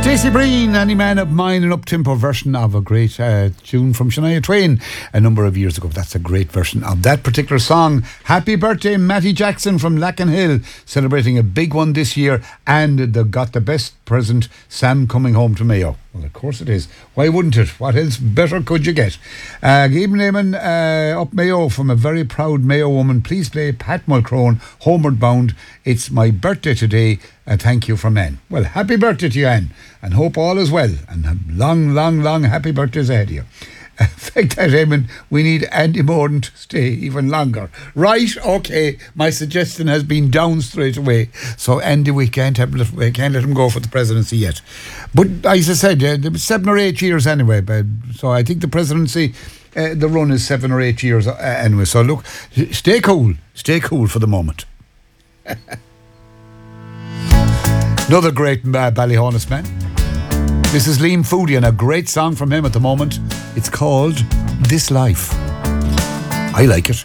Stacey Breen, Any Man of Mine, an up-tempo version of a great tune from Shania Twain a number of years ago. That's a great version of that particular song. Happy birthday, Matty Jackson from Lackenhill, celebrating a big one this year, and they got the best present, Sam coming home to Mayo. Well, of course it is. Why wouldn't it? What else better could you get? Gabe Naaman, up Mayo, from a very proud Mayo woman. Please play Pat Mulcrone, Homeward Bound. It's my birthday today. Thank you from Anne. Well, happy birthday to you, Anne, and hope all is well, and have long, long, long happy birthdays ahead of you. In fact, Eamon, we need Andy Morden to stay even longer. Right, okay, my suggestion has been down straight away. So Andy, we can't let him go for the presidency yet. But as I said, 7 or 8 years anyway. So I think the presidency, the run is 7 or 8 years anyway. So look, stay cool for the moment. Another great Ballyhonest man. This is Liam Foodie, and a great song from him at the moment. It's called This Life. I like it.